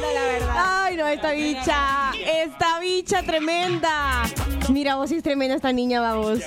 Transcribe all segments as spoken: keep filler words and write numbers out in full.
la verdad. Ay, no, esta bicha, esta bicha tremenda. Mira, vos sí es tremenda esta niña, vamos.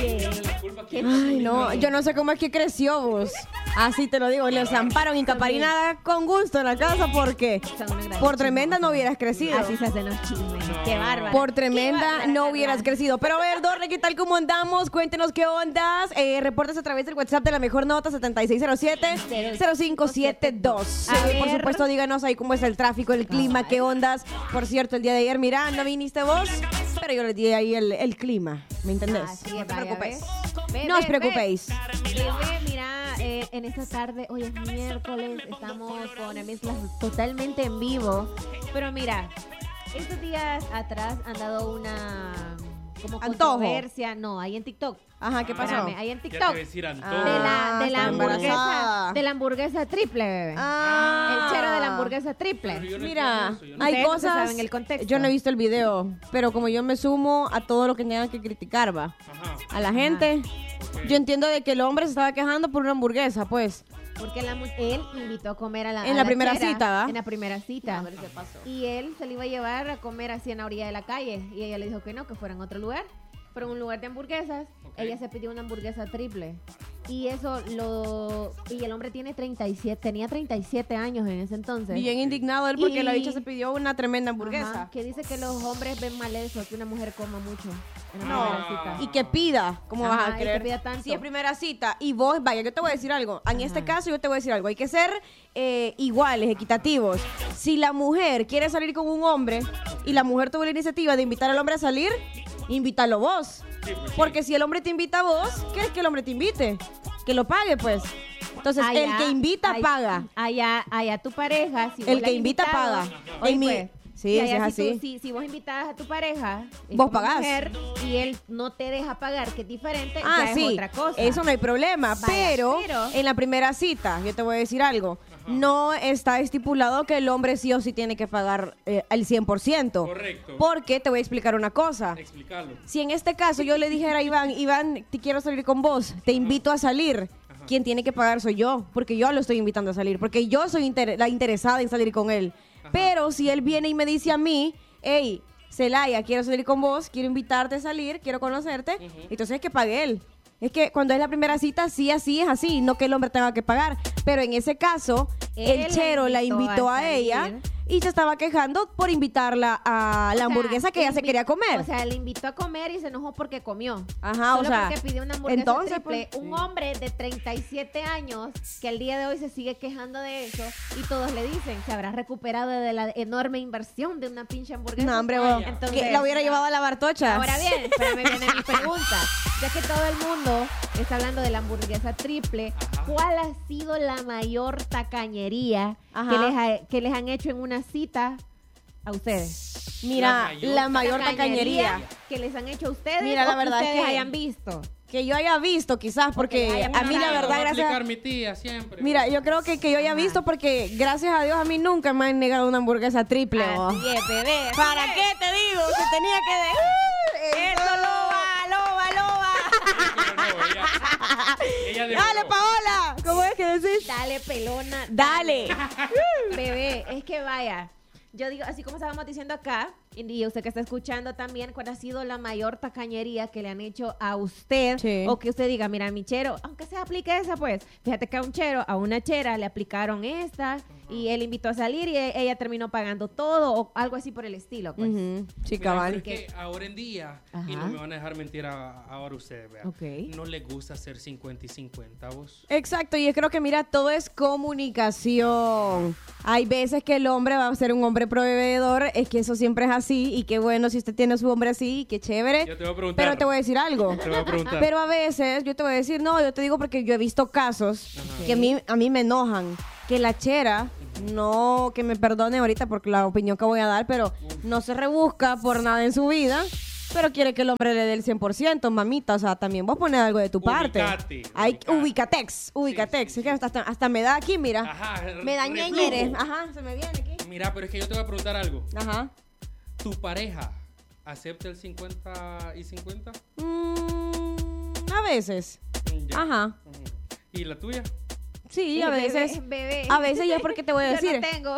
Ay, no, yo no sé cómo es que creció vos. Así te lo digo, les amparon incaparinada con gusto en la casa porque por tremenda no hubieras crecido. Así se hacen los chismes. Qué bárbaro. Por tremenda no hubieras crecido. Pero a ver, Dorre, ¿qué tal? ¿Cómo andamos? Cuéntenos qué ondas. Eh, reportes a través del WhatsApp de La Mejor Nota setenta y seis cero siete, cero cinco siete dos. A Eh, por ver. supuesto, díganos ahí cómo es el tráfico, el clima, qué ondas. Por cierto, el día de ayer, mira, no viniste vos, pero yo les di ahí el, el clima. ¿Me entendés? Así No es, te vaya, preocupes. ve. Ve, No os ve, preocupéis. ve. Bebé, mira, eh, en esta tarde, hoy es miércoles, estamos con Mezclas totalmente en vivo. Pero mira, estos días atrás han dado una como Antojo. controversia. No, ahí en TikTok. Ajá, ¿qué pasó? Espérame, ahí en Ya te TikTok. voy a decir antojo. De la, de la está hamburguesa, embarazada. de la hamburguesa triple, bebé. Ah. El chero de la hamburguesa Pero triple. yo no Mira, entiendo eso, yo no hay Ustedes no cosas. saben el contexto. Yo no he visto el video, pero como yo me sumo a todo lo que tengan que criticar, va. Ajá. A la gente. Ok. Yo entiendo de que el hombre se estaba quejando por una hamburguesa, pues. Porque la mu- él invitó a comer a la En a la primera chera, cita, ¿va? En la primera cita. Y él se le iba a llevar a comer así en la orilla de la calle. Y ella le dijo que no, que fuera en otro lugar. Fueron a un lugar de hamburguesas. Ok. Ella se pidió una hamburguesa triple. Y eso lo... Y el hombre tiene treinta y siete, tenía treinta y siete años en ese entonces. Bien indignado él porque Y- la bicha se pidió una tremenda hamburguesa. Ajá, que dice que los hombres ven mal eso, que una mujer coma mucho en la No, primera cita. y que pida, ¿cómo Ajá, vas a y que creer? pida tanto. Si es primera cita y vos, vaya, yo te voy a decir algo. En este caso yo te voy a decir algo. Hay que ser eh, iguales, equitativos. Si la mujer quiere salir con un hombre y la mujer tuvo la iniciativa de invitar al hombre a salir, invítalo vos. Sí, pues sí. Porque si el hombre te invita a vos, ¿quieres que el hombre te invite? Que lo pague, pues. Entonces, el Allá- que invita, ay- paga. Allá, allá tu pareja, si vos El la que invita, invitado, paga. oye, En mi- pues, sí, y sí, allá es si tú- así. si, si vos invitas a tu pareja, eh, Vos como pagás. mujer, y él no te deja pagar, que es diferente, Ah, ya sí, es otra cosa. eso no hay problema, Vaya, pero, pero- en la primera cita, yo te voy a decir algo, no está estipulado que el hombre sí o sí tiene que pagar eh, al cien por ciento. Correcto. Porque te voy a explicar una cosa. Explicarlo. Si en este caso yo le dijera a Iván, Iván, te quiero salir con vos, te invito a salir, Ajá. quien tiene que pagar soy yo, porque yo lo estoy invitando a salir, porque yo soy inter- la interesada en salir con él. Ajá. Pero si él viene y me dice a mí, hey, Celaya, quiero salir con vos, quiero invitarte a salir, quiero conocerte, Ujú. entonces es que pague él. Es que cuando es la primera cita, sí, así es así, no que el hombre tenga que pagar. Pero en ese caso, Él el chero la invitó a, a ella salir. y se estaba quejando por invitarla a la O sea, hamburguesa que ella se invi- quería comer. O sea, le invitó a comer y se enojó porque comió. Ajá, Solo o sea, porque pidió una hamburguesa entonces, triple. pues, un hombre de treinta y siete años que al día de hoy se sigue quejando de eso y todos le dicen, se habrá recuperado de la enorme inversión de una pinche hamburguesa. No, hombre, vos, Entonces, que la hubiera llevado a la Bartocha. Ahora bien, espérame, viene mi pregunta. Ya que todo el mundo está hablando de la hamburguesa triple, Ajá. ¿cuál ha sido la mayor tacañería Ajá. que les, ha- que les han hecho en una cita a ustedes? Mira, La la mayor tacañería que les han hecho a ustedes Mira, o la que verdad es ustedes que- hayan visto. que yo haya visto, quizás, porque hayan a mí la notado. verdad, Va a gracias. aplicar mi tía siempre. Mira, yo creo que, que yo haya Ajá. visto porque gracias a Dios a mí nunca me han negado una hamburguesa triple. oh. Así es, bebé. así ¿Para es. qué te digo? Se tenía que de... Eso, loba, loba, loba. Pero no, ella, ella devoró. Dale, Paola. ¿Cómo es que decís? Dale, pelona. Dale. Bebé, es que vaya. Yo digo, así como estábamos diciendo acá, y usted que está escuchando también, ¿cuál ha sido la mayor tacañería que le han hecho a usted? Sí. O que usted diga, mira, mi chero, aunque se aplique esa, pues, fíjate que a un chero, a una chera le aplicaron esta, y él invitó a salir y e- ella terminó pagando todo, o algo así por el estilo, pues. Ujú, sí, Mira, cabal. pero es que ahora en día, y Ajá. no me van a dejar mentir a- ahora ustedes, vean, Ok. no les gusta hacer cincuenta y cincuenta, vos. Exacto, y yo creo que mira, todo es comunicación. Hay veces que el hombre va a ser un hombre proveedor, es que eso siempre es así, y qué bueno si usted tiene a su hombre así, qué chévere. Yo te voy a preguntar. Pero te voy a decir algo. Te voy a preguntar. Pero a veces yo te voy a decir, no, yo te digo porque yo he visto casos Ajá. que a mí, a mí me enojan. Que la chera, no, que me perdone ahorita porque la opinión que voy a dar, pero no se rebusca por nada en su vida, pero quiere que el hombre le dé el cien por ciento, mamita. O sea, también vos pones algo de tu parte. Ubicate, Hay, ubicate. ubicatex, ubicatex. sí, es que sí. hasta, hasta me da aquí, mira. Ajá, Me da reflujo. ñeñeres. Ajá, se me viene aquí. Mira, pero es que yo te voy a preguntar algo. Ajá. ¿Tu pareja acepta el cincuenta y cincuenta? Mm, a veces. Ya. Ajá. Ujú. ¿Y la tuya? Sí, Eh, a bebé, veces. bebé. A veces ya porque te voy a Yo decir. no tengo.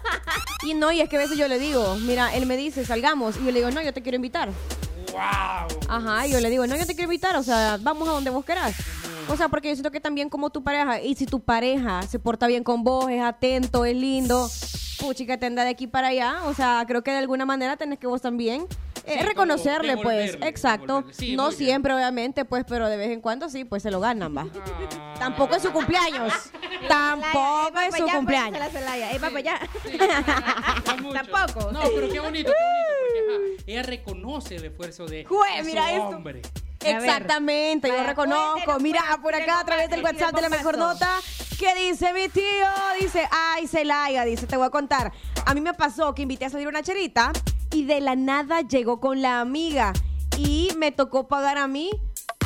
Y no, y es que a veces yo le digo, mira, él me dice, salgamos. Y yo le digo, no, yo te quiero invitar. ¡Wow! Ajá, y yo le digo, no, yo te quiero invitar, o sea, vamos a donde vos querás. O sea, porque yo siento que también como tu pareja, y si tu pareja se porta bien con vos, es atento, es lindo, puchica, te anda de aquí para allá, o sea, creo que de alguna manera tenés que vos también eh, Sí, reconocerle, como pues, devolverle, exacto. devolverle. Sí, no muy bien. siempre, obviamente, pues, pero de vez en cuando sí, pues se lo ganan, va. Ah. Tampoco es su cumpleaños. Tampoco Ey, es papá, su ya, cumpleaños. pues, se la Celaya. Ey, papá, ya. Sí, no mucho. Tampoco. No, pero qué bonito, qué bonito, porque ajá, ella reconoce el esfuerzo de, Jue, de mira su esto. hombre. A ver. Exactamente, yo Vaya, reconozco. cuéntenos, Mira, pues, por acá del a través del bombazo, WhatsApp de la del mejor bombazo. nota, ¿qué dice mi tío? Dice, ay, Celaya, dice, te voy a contar. A mí me pasó que invité a salir una cherita y de la nada llegó con la amiga y me tocó pagar a mí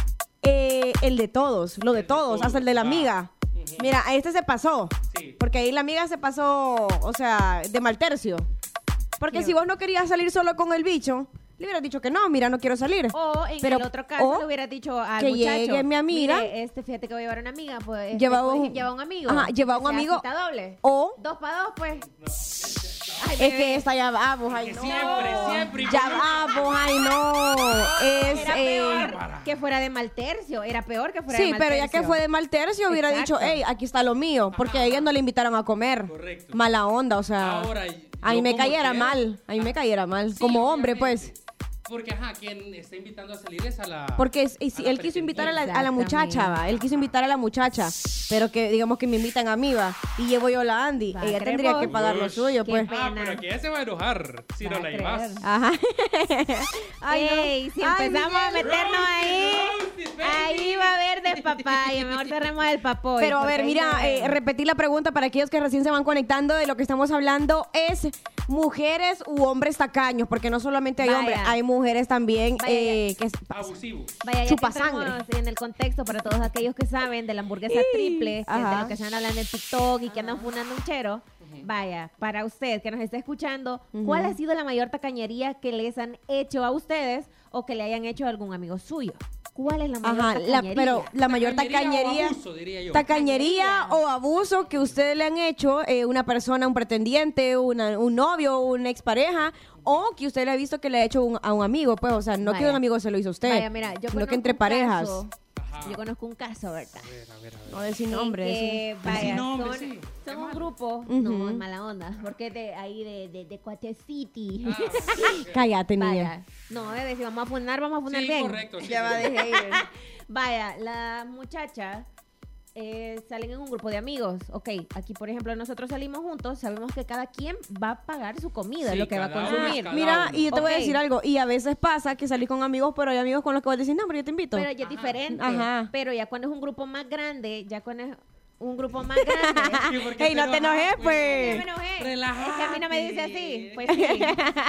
eh, el de todos, lo de El de todos, todos, hasta el de la ah. amiga. Ujú. Mira, a este se pasó. Sí. Porque ahí la amiga se pasó, o sea, de mal tercio. Porque Qué si vos no querías salir solo con el bicho, le hubieras dicho que no, mira, no quiero salir. O en Pero- el otro caso o le hubiera dicho al que muchacho, llegue mi amiga. mire, este, fíjate que voy a llevar una amiga, pues este, Lleva pues, un- lleva un amigo. Ajá, lleva un Que sea amigo. cita doble. O Dos para dos, pues. Ay, es bebé. que esta ya vamos, ay Que no. siempre, siempre Ya involucra. vamos, ay no. Es, Era eh, peor que fuera de mal tercio. Era peor que fuera de sí, mal pero ya que tercio. fue de mal tercio, hubiera Exacto. dicho, hey, aquí está lo mío. Porque a ella no le invitaron a comer. Correcto. Mala onda, o sea. Ahora, a mí yo me como cayera quiera- mal. A mí me cayera mal. Sí, como hombre, obviamente. pues. Porque, ajá, quien está invitando a salir es a la... Porque es- y si a la él quiso invitar a la, a la Exactamente. muchacha, va. Él quiso invitar a la muchacha. Pero que digamos que me invitan a mí, va. Y llevo yo la Andy. Va, Ella ¿crees tendría vos? que pagar lo Ush. suyo, Qué pues. pena. Ah, pero aquí ella se va a enojar si Va no a la creer. llevas. Ajá. Ay, no. Ey, si Ay, empezamos a Miguel. meternos ahí, Roasted, baby. ahí va a haber de papaya. Mejor cerremos el papoy. Pero a porque ver, ahí mira, se ve. eh, repetir la pregunta para aquellos que recién se van conectando. De lo que estamos hablando es mujeres u hombres tacaños, porque no solamente hay Vaya. hombres, hay mujeres también Vaya. eh, que es- Abusivo. Vaya, ya chupa que entramos sangre. en el contexto para todos aquellos que saben de la hamburguesa triple, que es de Ajá. lo que se van hablando en TikTok y que andan funando un chero. Vaya, para usted que nos está escuchando, ¿cuál ha sido la mayor tacañería que les han hecho a ustedes o que le hayan hecho a algún amigo suyo? ¿Cuál es la mayor Ajá, la, tacañería? pero la mayor tacañería, o abuso, diría yo. tacañería Tacañería. o abuso que ustedes le han hecho eh, una persona, un pretendiente, una- un novio, una expareja, o que usted le ha visto que le ha hecho un- a un amigo, pues, o sea, no que Vaya. un amigo se lo hizo a usted, Vaya, mira, yo sino conozco que entre un parejas. caso- Ajá. yo conozco un caso, ¿verdad? A ver, a ver, a ver. No decir En nombre. que, sí. vaya, Decí nombre, son, sí. son Qué un mal. grupo, Ujú. no, es mala onda, porque de ahí de, de, de Cuate City. Ah, ok. Cállate, niña. Vaya, no, es decir, vamos a funar, vamos a funar Sí, bien. correcto, sí, ya va, sí. dejé ir. Vaya, la muchacha eh, salen en un grupo de amigos. Ok, aquí por ejemplo nosotros salimos juntos, sabemos que cada quien va a pagar su comida, Sí, lo que va a cada uno, consumir. cada Mira, uno. y yo te voy a Ok. decir algo, y a veces pasa que salís con amigos, pero hay amigos con los que vos decís, no, pero yo te invito. Pero ya es diferente. Ajá. Pero ya cuando es un grupo más grande, ya cuando es un grupo más grande. Sí, porque Ey, no te enojas, enojes, pues. Ya me enojé. Es que Relájate. a mí no me dice así. Pues sí.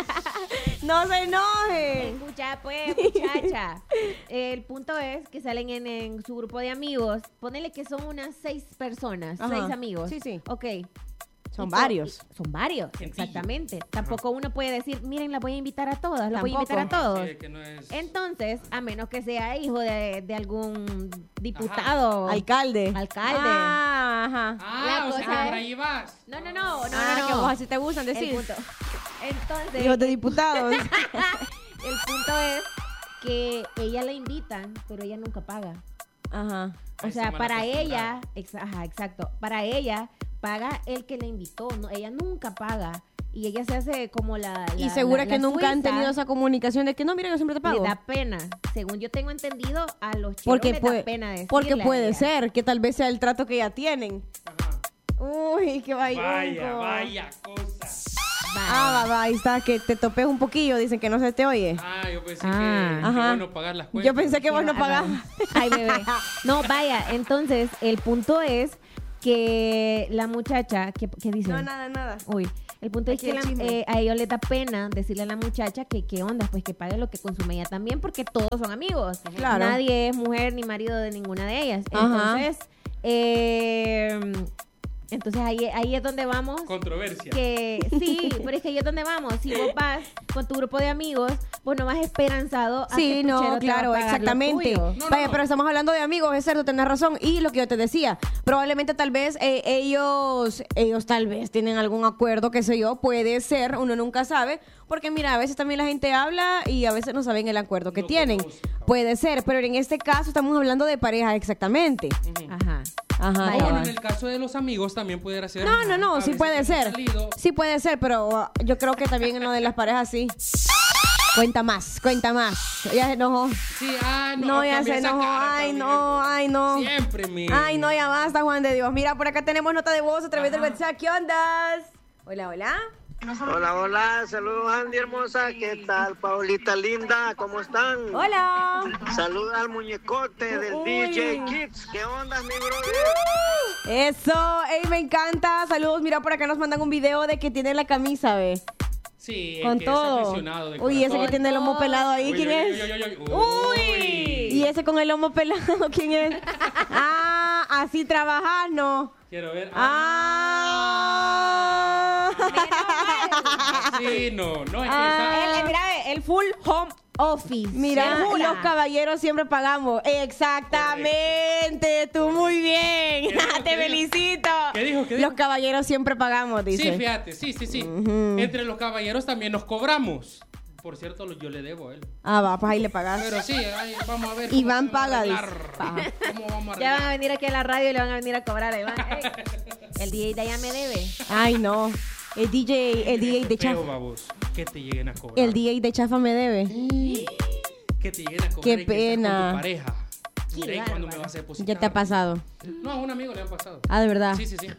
No se enoje. Escucha, pues, muchacha. El punto es que salen en, en su grupo de amigos. Ponele que son unas seis personas, Ajá. seis amigos. Sí, sí. Ok. Son Y varios. y- Son varios, Gentío. exactamente. Tampoco uno puede decir, miren, la voy a invitar a todas, la voy a Tampoco. invitar a todos. Sí, que no es... Entonces, a menos que sea hijo de, de algún diputado. Alcalde. Alcalde. Ah, ajá. Ah, La o sea, cosa por es- ahí vas. No, no, no, no, Ah, no, no. que vos así te gustan El decir. punto. Entonces, Hijos de diputados. el punto es que ella la invitan, pero ella nunca paga. Ajá. O Ay, sea, esa mala para costumbre. ella, ex- ajá, exacto, para ella paga el que la invitó, no, ella nunca paga y ella se hace como la, la Y segura la- que la nunca han suiza. tenido esa comunicación de que no, mira, yo siempre te Le pago. da pena, según yo tengo entendido, a los chicos Porque les puede, da pena decirle porque a puede ella. ser que tal vez sea el trato que ya tienen. Ajá. Uy, qué vaya. Vaya, vaya cosa. Vaya. Ah, va, va, ahí está, que te topes un poquillo, dicen que no se te oye. Ah, yo pensé Ah. que, que Ajá. bueno pagar las cuentas. Yo pensé que vos no Qué pagabas. bárbaro. Ay, bebé. No, vaya, entonces el punto es que la muchacha, ¿qué, qué dice? No, nada, nada. Uy, el punto es Aquí que el la- chisme. eh, a ellos les da pena decirle a la muchacha que qué onda, pues que pague lo que consume ella también, porque todos son amigos. Claro. Nadie es mujer ni marido de ninguna de ellas. Ajá. Entonces, eh, Entonces ahí, ahí es donde vamos. Controversia. Que sí, pero es que ahí es donde vamos. Si vos vas con tu grupo de amigos, vos no vas esperanzado a sí, que tu no, chero te va a claro, pagar exactamente. lo tuyo. No, no, Vaya, no. pero estamos hablando de amigos, es cierto, tenés razón. Y lo que yo te decía, probablemente tal vez eh, ellos, ellos tal vez tienen algún acuerdo, qué sé yo, puede ser, uno nunca sabe. Porque mira, a veces también la gente habla y a veces no saben el acuerdo que No tienen. conoce, cabrón. Puede ser, pero en este caso estamos hablando de pareja exactamente. Ajá. Ajá. Vaya, O bueno, cabal. en el caso de los amigos también pudiera ser. No, no, no, a sí veces puede que ser. han salido. Sí puede ser, pero uh, yo creo que también en lo de las parejas sí. Cuenta más, cuenta más. Ya se enojó. Sí, ah, no. No, ya cambia se esa enojó. cara Ay, también. no, ay, no. Siempre, mi. Ay, no, ya basta, Juan de Dios. Mira, por acá tenemos nota de voz a través del Ajá. WhatsApp. ¿Qué ondas? Hola, hola. Hola, hola, saludos Andy hermosa, ¿qué tal? Paulita linda, ¿cómo están? Hola. Saludos al muñecote del Uy. D J Kids, ¿qué onda mi brother? Eso, ey, me encanta. Saludos. Mira, por acá nos mandan un video de que tiene la camisa, ve. Sí, el Con que es todo. aficionado de Uy, ese que corazón. tiene el lomo pelado ahí, Uy, ¿quién uy, es? uy, uy, uy, uy. Uy. Y ese con el lomo pelado, ¿quién es? Ah, así trabajas, ¿no? Quiero ver. Ah. Sí, no, no es que Ah. esa- El, mira, el full home office. Mira, Se jura. los caballeros siempre pagamos. Exactamente, tú muy bien. ¿Qué dijo? Te ¿Qué dijo? felicito. ¿Qué dijo? ¿Qué dijo? Los caballeros siempre pagamos, dice. Sí, fíjate, sí, sí, sí. Entre los caballeros también nos cobramos. Por cierto, lo- yo le debo a él. Ah, va, pues ahí le pagas. Pero sí, ahí vamos a ver. Iván cómo paga, podemos dice. arreglar. ¿Cómo vamos a Ya van a arreglar? venir aquí a la radio y le van a venir a cobrar a Iván. Ey, el D J de allá me debe. Ay, no. El D J, el D J de Feo, Chafa. babos, que te lleguen a cobrar. El D J de Chafa me debe. Que te lleguen a cobrar. Qué y que estés pena. Con tu pareja. Qué Mira, ¿y cuándo me bárbaro. vas a depositar? Ya te ha pasado. No, a un amigo le han pasado. Ah, de verdad. Sí, sí, sí.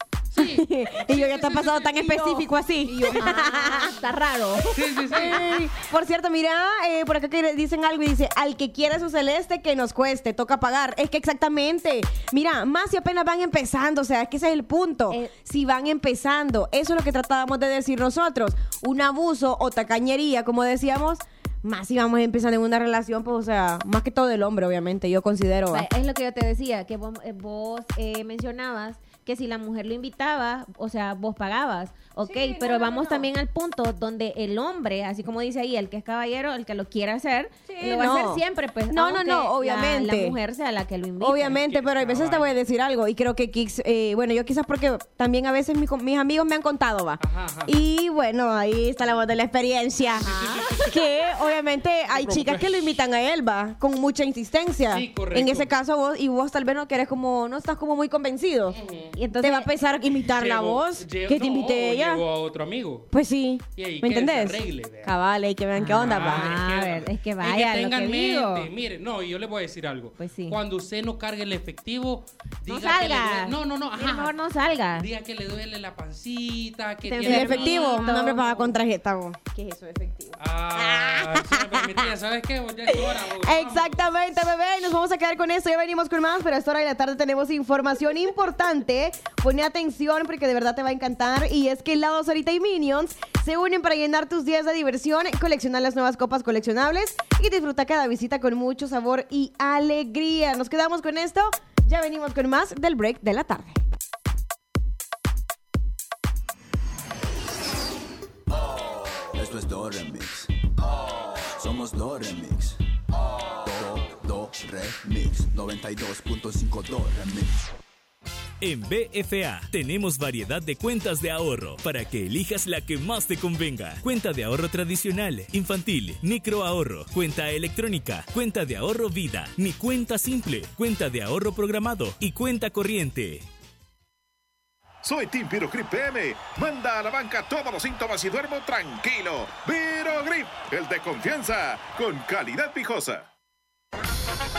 Y yo ya te ha pasado tan específico así. Ah, está raro. Sí, sí, sí. Ey, por cierto, mira, eh, por acá que dicen algo y dice, al que quiera su celeste, que nos cueste, toca pagar. Es que exactamente, mira, más si apenas van empezando, o sea, es que ese es el punto. Eh. Si van empezando, eso es lo que tratábamos de decir nosotros. Un abuso o tacañería, como decíamos, más si vamos empezando en una relación, pues, o sea, más que todo el hombre, obviamente, yo considero. ¿va? Va, Es lo que yo te decía, que vos, eh, vos eh, mencionabas que si la mujer lo invitaba, o sea, vos pagabas, ok, Sí, no, pero no, vamos no. también al punto donde el hombre, así como dice ahí, el que es caballero, el que lo quiera hacer, Sí, lo va no. a hacer siempre, pues. No, no, aunque no, la- obviamente. La, mujer sea la que lo invite. Obviamente, pero a veces te voy a decir algo y creo que Kix, eh, bueno, yo quizás porque también a veces mi- mis amigos me han contado, va. Ajá, ajá. Y bueno, ahí está la voz de la experiencia. Que obviamente hay chicas que lo invitan a él, va, con mucha insistencia. Sí, correcto. En ese caso vos, y vos tal vez no querés como, no estás como muy convencido. Y entonces Te va a pesar invitarla a Llevo- vos, llevo- que te no, invite ella. llevo a otro amigo. Pues sí, Y ahí ¿me que entendés? se arregle, vea. Cabal, y que vean qué onda, Ah, va. A ver, es que y vaya, lo tengan que digo. mente. Mire, no, y yo le voy a decir algo. Pues sí. Cuando usted no cargue el efectivo, No diga que le salga. duele. No, no, no, Mira, ajá. mejor no salga. Diga que le duele la pancita, que Te El tiene efectivo, Permito. no me paga con tarjeta, vos. ¿Qué es eso de efectivo? Ah, sí me permitía, ¿sabes qué? Ya es hora, vos, vamos. Exactamente, bebé. Y nos vamos a quedar con esto. Ya venimos con más, pero a esta hora de la tarde tenemos información importante. Pone atención porque de verdad te va a encantar. Y es que Helado Sarita y Minions se unen para llenar tus días de diversión, coleccionar las nuevas copas coleccionables y disfruta cada visita con mucho sabor y alegría. Nos quedamos con esto. Ya venimos con más del break de la tarde. Esto es Do Remix. Somos Do Remix. Do, Do, Remix. noventa y dos punto cinco Do Remix. En B F A tenemos variedad de cuentas de ahorro para que elijas la que más te convenga. Cuenta de ahorro tradicional, infantil, microahorro, cuenta electrónica, cuenta de ahorro vida, mi cuenta simple, cuenta de ahorro programado y cuenta corriente. Soy Team Virogrip P M. Manda a la banca todos los síntomas y duermo tranquilo. Virogrip, el de confianza, con calidad pijosa.